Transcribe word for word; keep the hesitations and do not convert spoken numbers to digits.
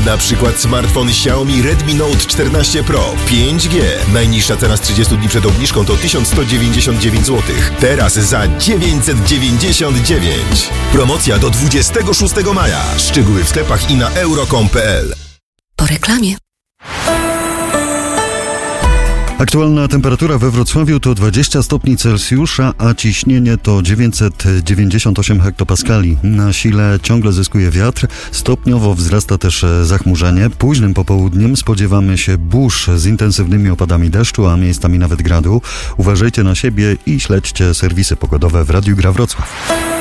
Na przykład smartfon Xiaomi Redmi Note czternaście Pro pięć G. Najniższa cena z trzydziestu dni przed obniżką to tysiąc sto dziewięćdziesiąt dziewięć złotych. Teraz za dziewięćset dziewięćdziesiąt dziewięć. Promocja do dwudziestego szóstego maja. Szczegóły w sklepach i na euro kropka com kropka p l. Po reklamie. Aktualna temperatura we Wrocławiu to dwadzieścia stopni Celsjusza, a ciśnienie to dziewięćset dziewięćdziesiąt osiem hektopaskali. Na sile ciągle zyskuje wiatr, stopniowo wzrasta też zachmurzenie. Późnym popołudniem spodziewamy się burz z intensywnymi opadami deszczu, a miejscami nawet gradu. Uważajcie na siebie i śledźcie serwisy pogodowe w Radiu Gra Wrocław.